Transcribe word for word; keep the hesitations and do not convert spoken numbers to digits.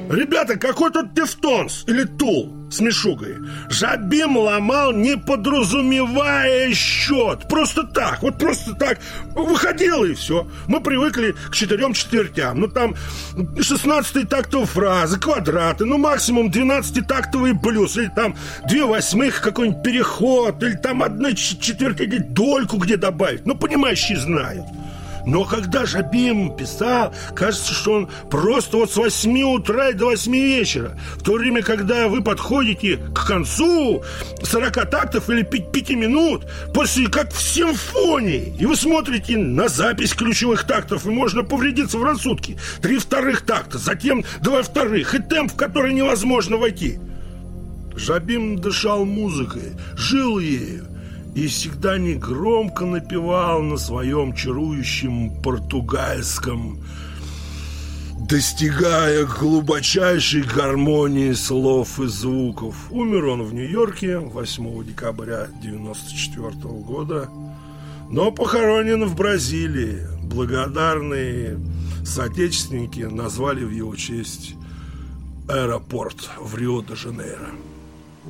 Ребята, какой тут Дефтонс или Тул с Мишугой? Жабим ломал, не подразумевая счет. Просто так, вот просто так. Выходило и все. Мы привыкли к четырем четвертям. Ну там шестнадцатые тактовые фразы, квадраты. Ну максимум двенадцатитактовые блюз. Или там две восьмых, какой-нибудь переход. Или там одна четверть, или дольку где добавить. Ну понимающие знают. Но когда Жабим писал, кажется, что он просто вот с восьми утра и до восьми вечера. В то время, когда вы подходите к концу сорока тактов или пяти минут, после как в симфонии, и вы смотрите на запись ключевых тактов, и можно повредиться в рассудке. Три вторых такта, затем два вторых, и темп, в который невозможно войти. Жабим дышал музыкой, жил ею, и всегда негромко напевал на своем чарующем португальском, достигая глубочайшей гармонии слов и звуков. Умер он в Нью-Йорке восьмого декабря девяносто четвёртого года, но похоронен в Бразилии. Благодарные соотечественники назвали в его честь аэропорт в Рио-де-Жанейро.